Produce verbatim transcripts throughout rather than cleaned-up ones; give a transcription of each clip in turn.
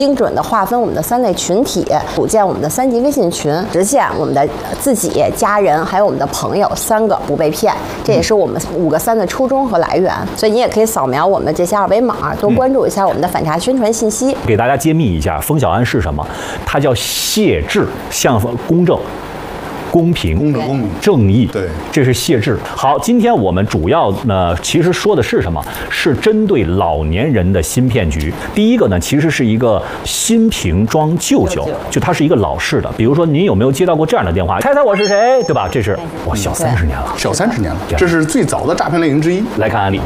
精准的划分我们的三类群体，组建我们的三级微信群，实现我们的自己、家人还有我们的朋友三个不被骗。这也是我们五个三的初衷和来源。所以你也可以扫描我们这些二维码，多关注一下我们的反诈宣传信息。 给大家揭秘一下，冯小安是什么？他叫谢志，向公正。公平、 公正、公平、 正义， 对， 这是谢志。好，今天我们主要呢，其实说的是什么？是针对老年人的新骗局。第一个呢，其实是一个新瓶装旧酒，就它是一个老式的。比如说，您有没有接到过这样的电话？猜猜我是谁，对吧？这是哇，小三十年了， 小三十年了，这是最早的诈骗类型之一。 来看案例。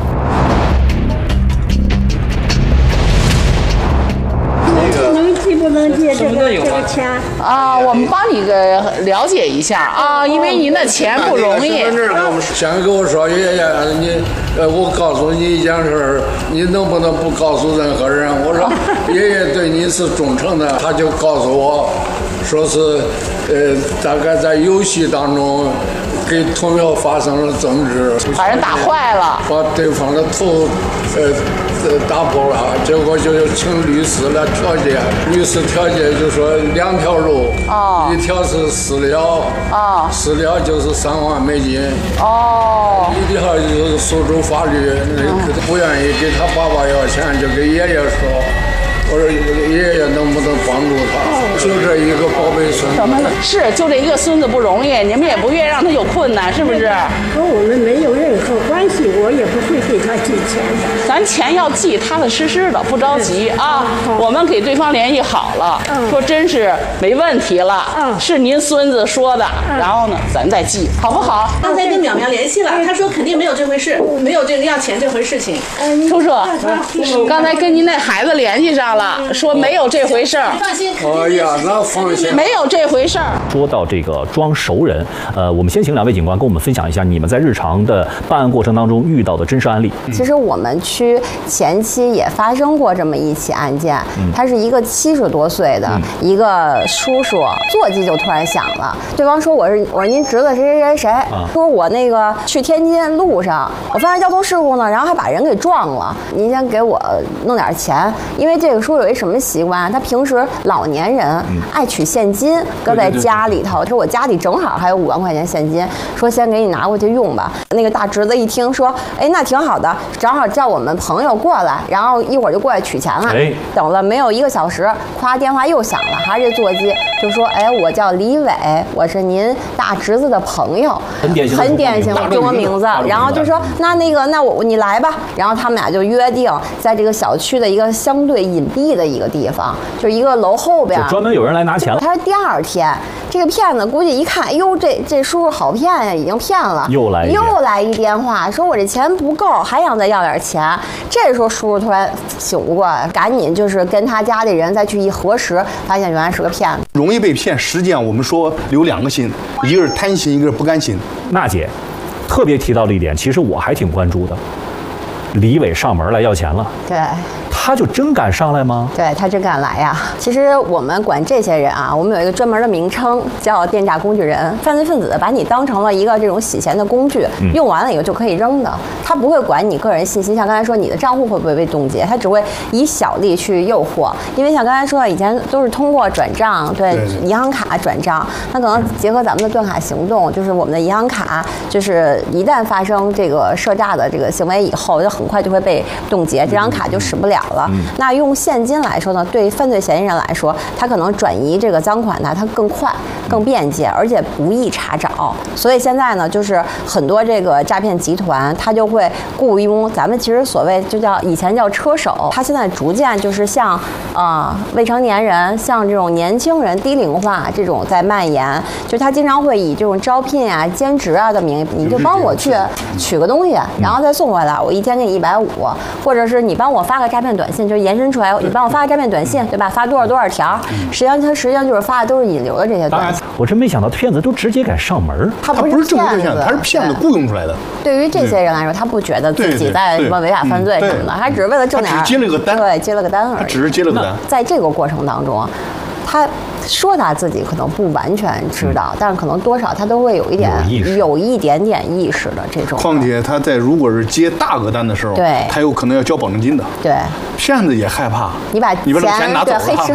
不能借这个这个钱啊，我们帮你个了解一下啊，因为您的钱不容易。 身份证给我们，先跟我说，爷爷，你呃，我告诉你一件事，你能不能不告诉任何人？我说爷爷对你是忠诚的，他就告诉我，说是呃，大概在游戏当中跟同学发生了争执， 把人打坏了， 把对方的头呃。打破了，结果就请律师来调解。律师调解就说两条路，哦，一条是私了，哦，私了就是三万美金， 哦， 一条就是诉诸法律，不愿意给他爸爸要钱，就给爷爷说。我说爷爷能不能帮助他？就这一个宝贝孙子， 是就这一个孙子不容易，你们也不愿意让他有困难，是不是？ 和我们没有任何关系，我也不会给他寄钱的。 咱钱要寄，踏踏实实的，不着急啊。我们给对方联系好了，说真是没问题了，是您孙子说的，然后呢，咱再寄，好不好？ 刚才跟淼淼联系了，他说肯定没有这回事，没有这个要钱这回事情。 叔叔，刚才跟您那孩子联系上了，说没有这回事儿。 放心， 哎呀，那放心， 没有这回事儿。 说到这个装熟人，呃，我们先请两位警官跟我们分享一下你们在日常的办案过程当中遇到的真实案例。 其实我们区前期也发生过这么一起案件，他是一个七十多岁的一个叔叔，座机就突然响了，对方说我是我是您侄子谁谁谁谁，说我那个去天津路上我发生交通事故呢，然后还把人给撞了，您先给我弄点钱，因为这个叔叔有一什么习惯，他平时老年人爱取现金搁在家里头，说我家里正好还有五万块钱现金，说先给你拿过去用吧。那个大侄子一听说，哎，那挺好的，正好叫我们朋友过来，然后一会儿就过来取钱了。哎，等了没有一个小时，夸电话又响了，还是这座机，就说，哎，我叫李伟，我是您大侄子的朋友， 很典型， 很典型的中国名字。然后就说，那那个，那我你来吧。然后他们俩就约定在这个小区的一个相对隐蔽的一个地方，就是一个楼后边， 专门有人来拿钱了。 他是第二天，这个骗子估计一看，哎呦，这这叔叔好骗呀，已经骗了， 又来又来一电话，说我这钱不够，还想再要点钱。这时候叔叔突然醒悟过来，赶紧就是跟他家里人再去一核实，发现原来是个骗子。 容易被骗，实际上我们说有两个心，一个是贪心，一个是不甘心。 娜姐特别提到了一点，其实我还挺关注的。李伟上门来要钱了， 对， 他就真敢上来吗？ 对，他真敢来呀！其实我们管这些人啊，我们有一个专门的名称叫电诈工具人。犯罪分子把你当成了一个这种洗钱的工具，嗯、用完了以后就可以扔的，他不会管你个人信息。像刚才说你的账户会不会被冻结，他只会以小利去诱惑。因为像刚才说的，以前都是通过转账，对，对对银行卡转账，那可能结合咱们的断卡行动，就是我们的银行卡，就是一旦发生这个涉诈的这个行为以后，就很快就会被冻结，这张卡就使不了了。嗯、那用现金来说呢，对犯罪嫌疑人来说，他可能转移这个赃款呢，它更快、更便捷，而且不易查找。所以现在呢，就是很多这个诈骗集团，他就会雇佣咱们其实所谓就叫以前叫车手，他现在逐渐就是像啊、呃、未成年人，像这种年轻人低龄化这种在蔓延，就他经常会以这种招聘啊、兼职啊的名义，你就帮我去取个东西，然后再送回来，我一天给你一百五，或者是你帮我发个诈骗短信，就延伸出来，你帮我发个诈骗短信，对吧？发多少多少条，实际上他实际上就是发的都是引流的这些短信。 我真没想到骗子都直接敢上门， 他不是正规骗子，他是骗子雇佣出来的。 对于这些人来说，他不觉得自己在什么违法犯罪什么的，他只是为了挣点， 他只接了个单， 对，接了个单而已。 他只是接了个单。 在这个过程当中， 他说他自己可能不完全知道，嗯、但是可能多少他都会有一点有, 有一点点意识的这种。 况且他在如果是接大额单的时候， 对， 他有可能要交保证金的。 对， 骗子也害怕， 你把你把这钱拿走了。